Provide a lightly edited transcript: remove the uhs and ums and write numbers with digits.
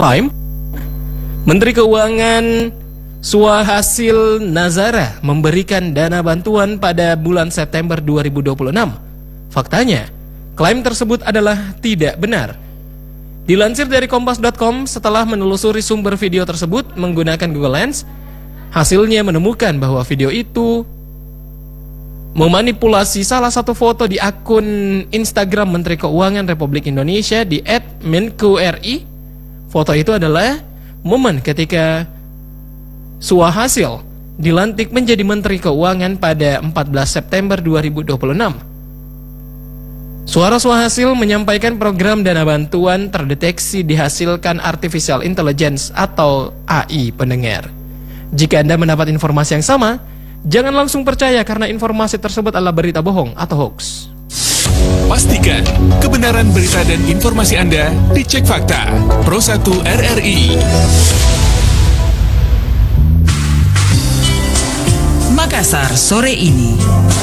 mengklaim Menteri Keuangan Swahasil Nazara memberikan dana bantuan pada bulan September 2026. Faktanya, klaim tersebut adalah tidak benar. Dilansir dari kompas.com, setelah menelusuri sumber video tersebut menggunakan Google Lens, hasilnya menemukan bahwa video itu memanipulasi salah satu foto di akun Instagram Menteri Keuangan Republik Indonesia di @menku.ri. Foto itu adalah momen ketika Swahasil dilantik menjadi Menteri Keuangan pada 14 September 2026. Suara Swahasil menyampaikan program dana bantuan terdeteksi dihasilkan Artificial Intelligence atau AI pendengar. Jika Anda mendapat informasi yang sama, jangan langsung percaya karena informasi tersebut adalah berita bohong atau hoax. Pastikan kebenaran berita dan informasi Anda dicek fakta. Pro 1 RRI. Makassar sore ini.